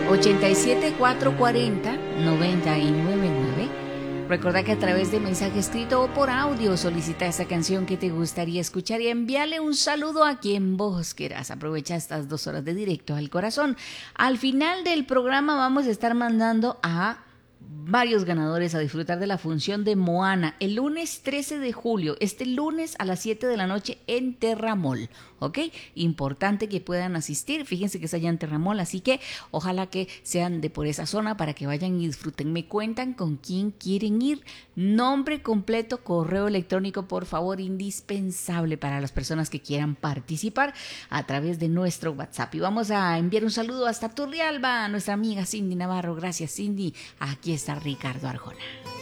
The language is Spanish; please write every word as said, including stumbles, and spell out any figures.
ochenta y siete, cuatrocientos cuarenta, noventa y nueve nueve. Recuerda que a través de mensaje escrito o por audio solicita esa canción que te gustaría escuchar y envíale un saludo a quien vos quieras. Aprovecha estas dos horas de directo al corazón. Al final del programa vamos a estar mandando a varios ganadores a disfrutar de la función de Moana el lunes trece de julio, este lunes a las siete de la noche en Terramol, ¿ok? Importante que puedan asistir, fíjense que es allá en Terramol, así que ojalá que sean de por esa zona para que vayan y disfruten. Me cuentan con quién quieren ir, nombre completo, correo electrónico, por favor, indispensable para las personas que quieran participar a través de nuestro WhatsApp. Y vamos a enviar un saludo hasta Turrialba a nuestra amiga Cindy Navarro. Gracias, Cindy. Aquí está Ricardo Arjona.